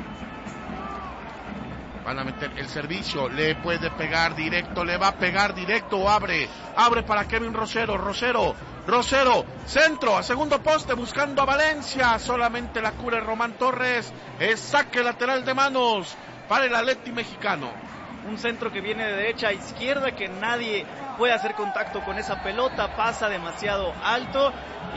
Speaker 1: Van a meter el servicio, le puede pegar directo, le va a pegar directo o abre, abre para Kevin Rosero, Rosero, Rosero, centro, a segundo poste, buscando a Valencia, solamente la cubre Román Torres, es saque lateral de manos para el Atleti mexicano.
Speaker 2: Un centro que viene de derecha a izquierda, que nadie puede hacer contacto con esa pelota, pasa demasiado alto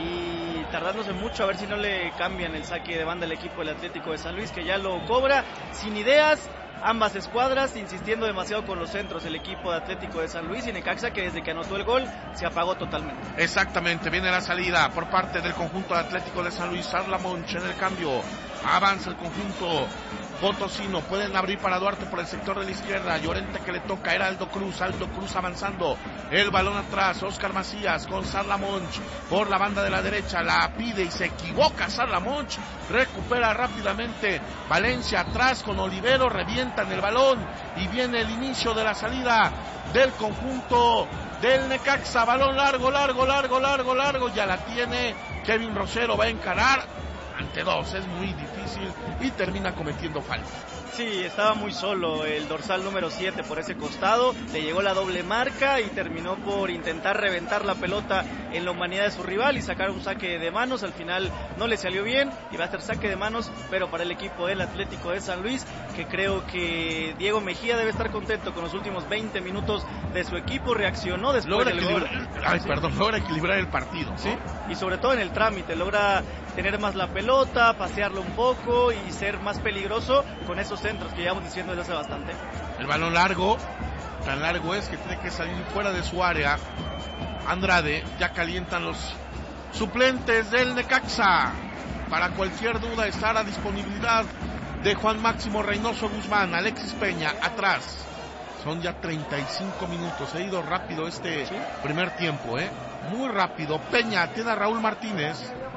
Speaker 2: y tardándose mucho a ver si no le cambian el saque de banda al equipo del Atlético de San Luis, que ya lo cobra, sin ideas. Ambas escuadras insistiendo demasiado con los centros, el equipo de Atlético de San Luis y Necaxa, que desde que anotó el gol se apagó totalmente.
Speaker 1: Exactamente, viene la salida por parte del conjunto de Atlético de San Luis. Sarla Monch en el cambio, avanza el conjunto potosino, pueden abrir para Duarte por el sector de la izquierda, Llorente que le toca, era Aldo Cruz, Aldo Cruz avanzando, el balón atrás, Oscar Macías con Sarla Monch por la banda de la derecha, la pide y se equivoca Sarla Monch, recupera rápidamente Valencia atrás con Olivero, revientan el balón y viene el inicio de la salida del conjunto del Necaxa, balón largo, largo, largo, largo, largo, ya la tiene Kevin Rosero, va a encarar ante dos, es muy difícil y termina cometiendo falta.
Speaker 2: Sí, estaba muy solo el dorsal número siete por ese costado, le llegó la doble marca y terminó por intentar reventar la pelota en la humanidad de su rival y sacar un saque de manos. Al final no le salió bien y va a ser saque de manos, pero para el equipo del Atlético de San Luis, que creo que Diego Mejía debe estar contento con los últimos veinte minutos de su equipo, reaccionó después
Speaker 1: logra
Speaker 2: del gol.
Speaker 1: Ay, sí. perdón, logra equilibrar el partido, ¿no?
Speaker 2: Sí, y sobre todo en el trámite, logra tener más la pelota, pasearlo un poco y ser más peligroso con esos centros que llevamos diciendo desde hace bastante.
Speaker 1: El balón largo, tan largo es que tiene que salir fuera de su área. Andrade, ya calientan los suplentes del Necaxa. Para cualquier duda estará a disponibilidad de Juan Máximo Reynoso Guzmán, Alexis Peña, atrás. Son ya treinta y cinco minutos, ha ido rápido este ¿Sí? primer tiempo, ¿eh? Muy rápido. Peña tiene a Raúl Martínez.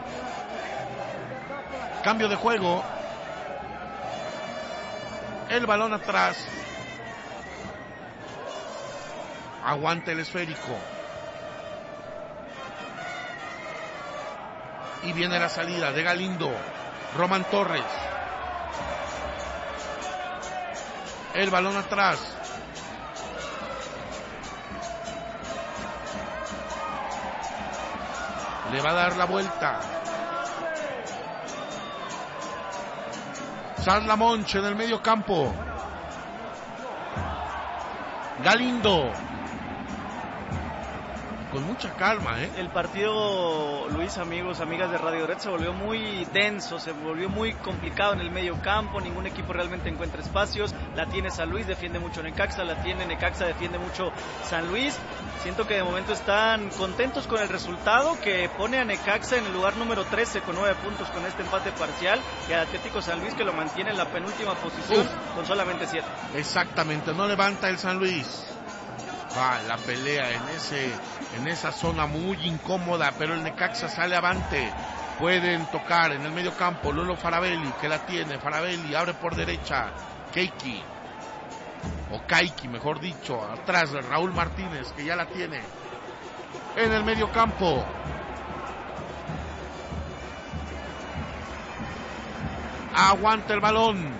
Speaker 1: Cambio de juego. El balón atrás. Aguanta el esférico. Y viene la salida de Galindo. Román Torres. El balón atrás. Le va a dar la vuelta. Sarla Monch en el medio campo. Galindo. Con mucha calma, ¿eh?
Speaker 2: El partido, Luis, amigos, amigas de Radio Red, se volvió muy denso, se volvió muy complicado en el medio campo, ningún equipo realmente encuentra espacios, la tiene San Luis, defiende mucho Necaxa, la tiene Necaxa, defiende mucho San Luis. Siento que de momento están contentos con el resultado, que pone a Necaxa en el lugar número trece con nueve puntos con este empate parcial, y al Atlético San Luis, que lo mantiene en la penúltima posición Uf. con solamente siete.
Speaker 1: Exactamente, no levanta el San Luis. Va la pelea en ese en esa zona muy incómoda, pero el Necaxa sale avante. Pueden tocar en el medio campo Lolo Farabelli, que la tiene. Farabelli abre por derecha. Keiki o Kaiki, mejor dicho, atrás de Raúl Martínez, que ya la tiene en el medio campo. Aguanta el balón.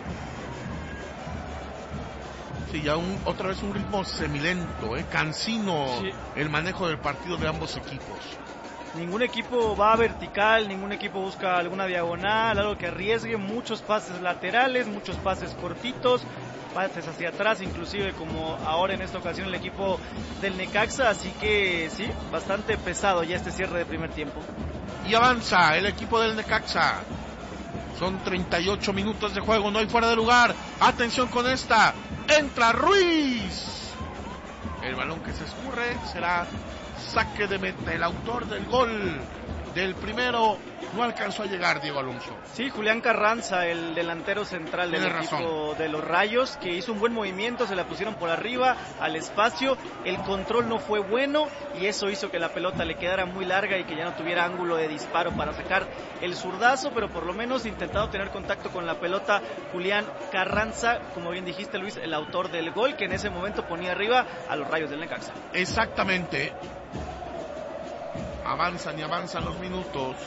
Speaker 1: Sí, ya un, otra vez un ritmo semilento, ¿eh? Cansino, sí. El manejo del partido de ambos equipos.
Speaker 2: Ningún equipo va vertical, ningún equipo busca alguna diagonal, algo que arriesgue, muchos pases laterales, muchos pases cortitos, pases hacia atrás, inclusive como ahora en esta ocasión el equipo del Necaxa, así que sí, bastante pesado ya este cierre de primer tiempo.
Speaker 1: Y avanza el equipo del Necaxa. Son treinta y ocho minutos de juego, no hay fuera de lugar. Atención con esta. Entra Ruiz. El balón que se escurre será saque de meta. El autor del gol del primero no alcanzó a llegar, Diego Alonso.
Speaker 2: Sí, Julián Carranza, el delantero central del
Speaker 1: Tienes
Speaker 2: equipo
Speaker 1: razón.
Speaker 2: de los Rayos, que hizo un buen movimiento, se la pusieron por arriba al espacio, el control no fue bueno y eso hizo que la pelota le quedara muy larga y que ya no tuviera ángulo de disparo para sacar el zurdazo, pero por lo menos intentado tener contacto con la pelota Julián Carranza, como bien dijiste, Luis, el autor del gol, que en ese momento ponía arriba a los Rayos del Necaxa.
Speaker 1: Exactamente. Avanzan y avanzan los minutos.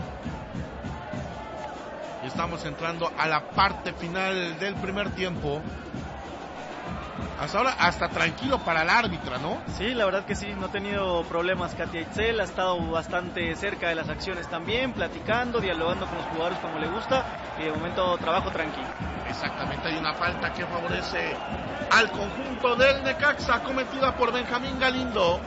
Speaker 1: Y estamos entrando a la parte final del primer tiempo. Hasta ahora, hasta tranquilo para el árbitra, ¿no?
Speaker 2: Sí, la verdad que sí, no ha tenido problemas Katia Itzel, ha estado bastante cerca de las acciones también, platicando, dialogando con los jugadores como le gusta, y de momento trabajo tranquilo.
Speaker 1: Exactamente, hay una falta que favorece al conjunto del Necaxa, cometida por Benjamín Galindo.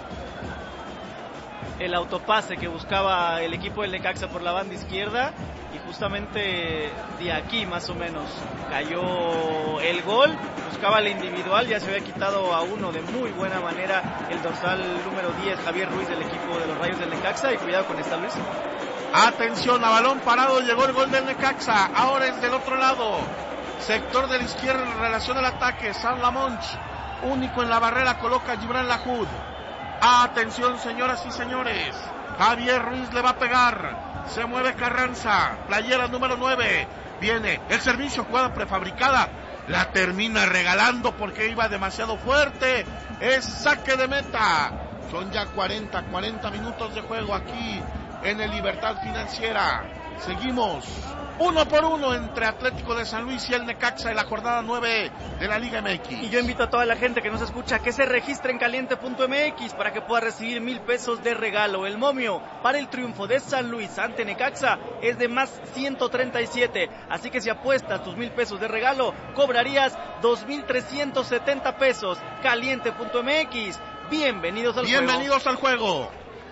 Speaker 2: El autopase que buscaba el equipo del Necaxa por la banda izquierda y justamente de aquí más o menos cayó el gol, buscaba el individual, ya se había quitado a uno de muy buena manera el dorsal número diez, Javier Ruiz, del equipo de los Rayos del Necaxa, y cuidado con esta, Luis.
Speaker 1: Atención, a balón parado llegó el gol del Necaxa, ahora es del otro lado, sector de la izquierda en relación al ataque, San Lamonch, único en la barrera, coloca Gibran Lahoud. Atención, señoras y señores, Javier Ruiz le va a pegar, se mueve Carranza, playera número nueve, viene el servicio, jugada prefabricada, la termina regalando porque iba demasiado fuerte, es saque de meta. Son ya cuarenta, cuarenta minutos de juego aquí en el Libertad Financiera. Seguimos uno por uno entre Atlético de San Luis y el Necaxa en la jornada nueve de la Liga M X.
Speaker 2: Y yo invito a toda la gente que nos escucha que se registre en caliente punto m x para que pueda recibir mil pesos de regalo. El momio para el triunfo de San Luis ante Necaxa es de más ciento treinta y siete, así que si apuestas tus mil pesos de regalo, cobrarías dos mil trescientos setenta pesos. caliente punto m x, bienvenidos al juego.
Speaker 1: Bienvenidos al juego.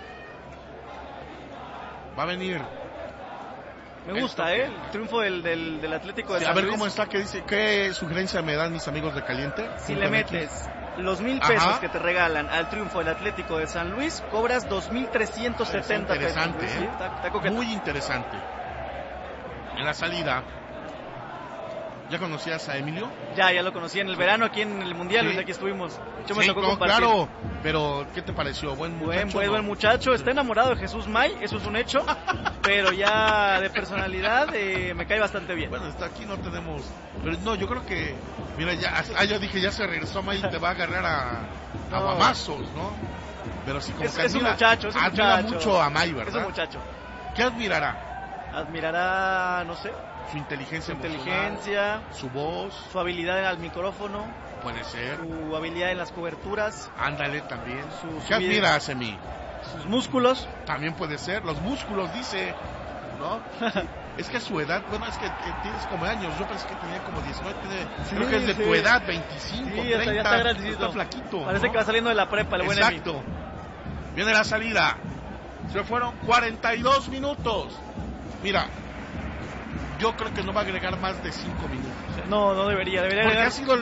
Speaker 1: Va a venir.
Speaker 2: Me gusta, ¿eh? El triunfo del, del, del Atlético de
Speaker 1: Sí,
Speaker 2: San
Speaker 1: a ver
Speaker 2: Luis.
Speaker 1: cómo está, qué dice, qué sugerencia me dan mis amigos de Caliente.
Speaker 2: Si le metes los mil pesos
Speaker 1: Ajá.
Speaker 2: que te regalan al triunfo del Atlético de San Luis, cobras dos mil trescientos setenta pesos.
Speaker 1: Interesante,
Speaker 2: Sí,
Speaker 1: ¿eh?
Speaker 2: está, está coqueto.
Speaker 1: Muy interesante. En la salida, ¿ya conocías a Emilio?
Speaker 2: Ya, ya lo conocí en el verano aquí en el Mundial,
Speaker 1: Sí.
Speaker 2: Luis, aquí estuvimos. De hecho, me
Speaker 1: Sí,
Speaker 2: tocó
Speaker 1: no,
Speaker 2: compartir.
Speaker 1: claro, pero ¿qué te pareció? Buen muchacho.
Speaker 2: Buen, buen,
Speaker 1: ¿no?
Speaker 2: buen muchacho, está enamorado de Jesús May, eso es un hecho, pero ya de personalidad eh, me cae bastante bien.
Speaker 1: Bueno, está aquí, no tenemos, pero no, yo creo que, mira, ya, ah, yo dije, ya se regresó May y te va a agarrar a, a
Speaker 2: No.
Speaker 1: guamazos, ¿no? Pero sí, como
Speaker 2: Es,
Speaker 1: que
Speaker 2: es un
Speaker 1: admira-
Speaker 2: muchacho, es un
Speaker 1: admira
Speaker 2: muchacho.
Speaker 1: mucho a May,
Speaker 2: Es un
Speaker 1: ¿verdad?
Speaker 2: muchacho.
Speaker 1: ¿Qué admirará?
Speaker 2: Admirará, no sé,
Speaker 1: Su inteligencia
Speaker 2: su
Speaker 1: emocional,
Speaker 2: inteligencia,
Speaker 1: su voz,
Speaker 2: su habilidad al micrófono,
Speaker 1: puede ser.
Speaker 2: su habilidad en las coberturas,
Speaker 1: Ándale también.
Speaker 2: Su-
Speaker 1: ¿Qué
Speaker 2: su vida.
Speaker 1: admiras en mí?
Speaker 2: sus músculos.
Speaker 1: También puede ser. Los músculos, dice, ¿no? Es que a su edad, bueno, es que eh, tienes como años. Yo pensé que tenía como diecinueve. Tiene,
Speaker 2: Sí,
Speaker 1: creo que es de
Speaker 2: sí.
Speaker 1: tu edad, veinticinco,
Speaker 2: Sí, ya está,
Speaker 1: treinta.
Speaker 2: ya está grandecito.
Speaker 1: Está flaquito.
Speaker 2: Parece
Speaker 1: ¿no?
Speaker 2: que va saliendo de la prepa el buen Emi.
Speaker 1: Exacto. Viene la salida. Se fueron cuarenta y dos minutos. Mira, yo creo que no va a agregar más de cinco minutos.
Speaker 2: No, no debería, debería
Speaker 1: Porque
Speaker 2: agregar
Speaker 1: ha sido